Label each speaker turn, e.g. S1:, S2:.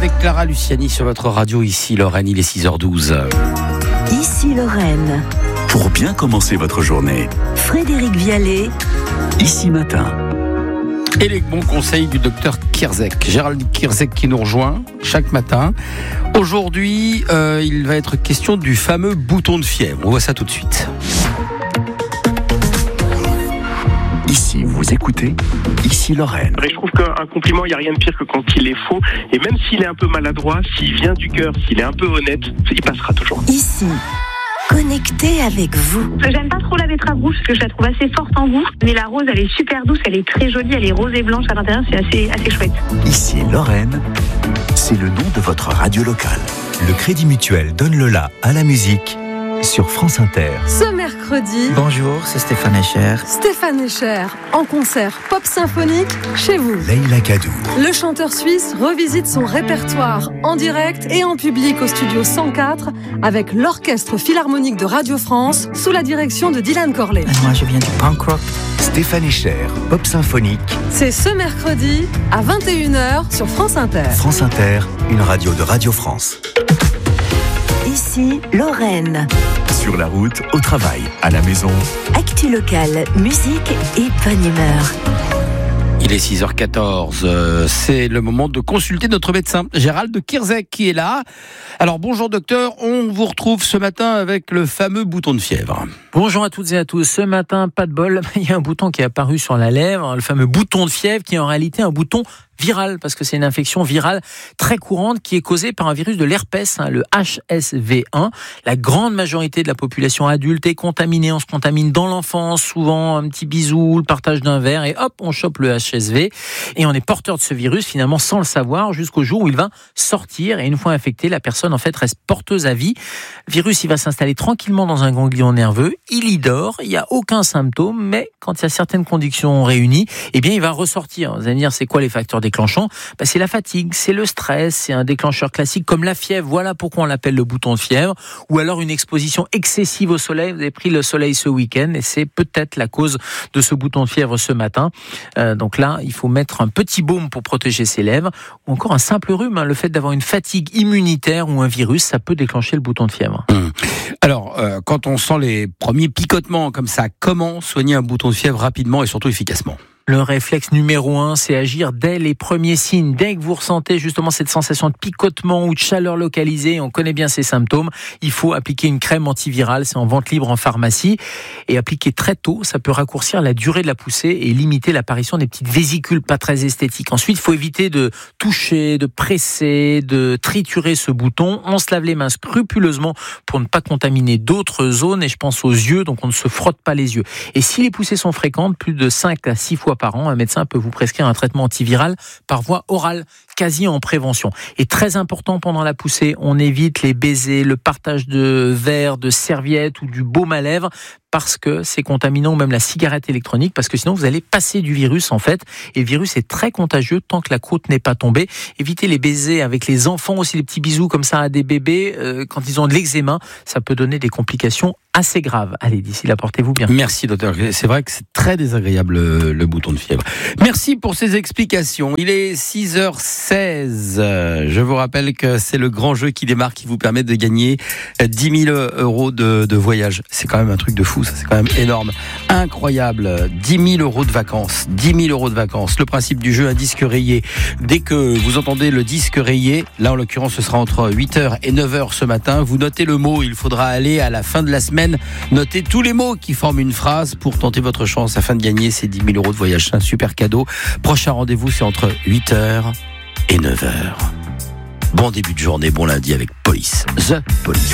S1: avec Clara Luciani sur votre radio. Ici Lorraine, il est 6h12.
S2: Ici Lorraine.
S3: Pour bien commencer votre journée.
S2: Frédéric Vialet.
S3: Ici Matin.
S1: Et les bons conseils du docteur Kierzek. Gérald Kierzek qui nous rejoint chaque matin. Aujourd'hui, il va être question du fameux bouton de fièvre. On voit ça tout de suite.
S3: Ici, vous écoutez Ici Lorraine.
S4: Et je trouve qu'un compliment, il n'y a rien de pire que quand il est faux. Et même s'il est un peu maladroit, s'il vient du cœur, s'il est un peu honnête, il passera toujours.
S2: Ici, connecté avec vous.
S5: J'aime pas trop la betterave rouge parce que je la trouve assez forte en goût. Mais la rose, elle est super douce, elle est très jolie, elle est rose et blanche à l'intérieur, c'est assez chouette.
S3: Ici Lorraine, c'est le nom de votre radio locale.
S6: Le Crédit Mutuel donne le la à la musique sur France Inter.
S7: Ce mercredi,
S8: bonjour, c'est Stéphane Escher.
S7: Stéphane Escher, en concert pop symphonique chez vous.
S6: Leïla Kadour.
S7: Le chanteur suisse revisite son répertoire en direct et en public au studio 104 avec l'Orchestre Philharmonique de Radio France sous la direction de Dylan Corley.
S8: Moi, je viens du punk rock.
S6: Stéphane Escher, pop symphonique.
S7: C'est ce mercredi à 21h sur France Inter.
S6: France Inter, une radio de Radio France.
S2: Ici Lorraine.
S3: Sur la route, au travail, à la maison.
S2: Actu locale, musique et bonne humeur.
S1: Il est 6h14, c'est le moment de consulter notre médecin, Gérald Kierzek, qui est là. Alors bonjour docteur, on vous retrouve ce matin avec le fameux bouton de fièvre.
S8: Bonjour à toutes et à tous. Ce matin, pas de bol, il y a un bouton qui est apparu sur la lèvre, le fameux bouton de fièvre qui est en réalité un bouton viral, parce que c'est une infection virale très courante qui est causée par un virus de l'herpès, le HSV1. La grande majorité de la population adulte est contaminée. On se contamine dans l'enfance, souvent un petit bisou, le partage d'un verre, et hop, on chope le HSV. Et on est porteur de ce virus, finalement, sans le savoir, jusqu'au jour où il va sortir. Et une fois infecté, la personne, en fait, reste porteuse à vie. Le virus, il va s'installer tranquillement dans un ganglion nerveux. Il y dort, il n'y a aucun symptôme, mais quand il y a certaines conditions réunies, eh bien, il va ressortir. Vous allez me dire, c'est quoi les facteurs déclenchants? C'est la fatigue, c'est le stress, c'est un déclencheur classique comme la fièvre. Voilà pourquoi on l'appelle le bouton de fièvre. Ou alors une exposition excessive au soleil. Vous avez pris le soleil ce week-end et c'est peut-être la cause de ce bouton de fièvre ce matin. Donc là, il faut mettre un petit baume pour protéger ses lèvres. Ou encore un simple rhume. Le fait d'avoir une fatigue immunitaire ou un virus, ça peut déclencher le bouton de fièvre.
S1: Alors, quand on sent les premiers picotements comme ça, comment soigner un bouton de fièvre rapidement et surtout efficacement ?
S8: Le réflexe numéro 1, c'est agir dès les premiers signes. Dès que vous ressentez justement cette sensation de picotement ou de chaleur localisée, on connaît bien ces symptômes, il faut appliquer une crème antivirale, c'est en vente libre en pharmacie. Et appliquer très tôt, ça peut raccourcir la durée de la poussée et limiter l'apparition des petites vésicules pas très esthétiques. Ensuite, il faut éviter de toucher, de presser, de triturer ce bouton. On se lave les mains scrupuleusement pour ne pas contaminer d'autres zones. Et je pense aux yeux, donc on ne se frotte pas les yeux. Et si les poussées sont fréquentes, plus de 5 à 6 fois par an, un médecin peut vous prescrire un traitement antiviral par voie orale, quasi en prévention. Et très important pendant la poussée, on évite les baisers, le partage de verres, de serviettes ou du baume à lèvres, parce que c'est contaminant, ou même la cigarette électronique, parce que sinon vous allez passer du virus en fait, et le virus est très contagieux tant que la croûte n'est pas tombée. Évitez les baisers avec les enfants aussi, les petits bisous comme ça à des bébés, quand ils ont de l'eczéma, ça peut donner des complications assez graves. Allez, d'ici là, portez-vous bien.
S1: Merci docteur, c'est vrai que c'est très désagréable le bouton de fièvre. Merci pour ces explications. Il est 6h16. Je vous rappelle que c'est le grand jeu qui démarre, qui vous permet de gagner 10 000 euros de voyage. C'est quand même un truc de fou, ça, c'est quand même énorme. Incroyable. 10 000 euros de vacances. 10 000 euros de vacances. Le principe du jeu, un disque rayé. Dès que vous entendez le disque rayé, là en l'occurrence ce sera entre 8h et 9h ce matin, vous notez le mot. Il faudra aller à la fin de la semaine notez tous les mots qui forment une phrase pour tenter votre chance afin de gagner ces 10 000 euros de voyage. C'est un super cadeau. Prochain rendez-vous, c'est entre 8h et 9h. Bon début de journée, bon lundi avec Police. The Police.